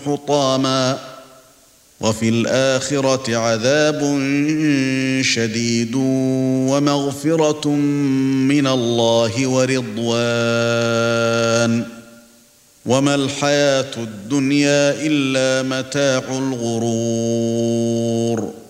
حطاما وفي الآخرة عذاب شديد ومغفرة من الله ورضوان وما الحياة الدنيا إلا متاع الغرور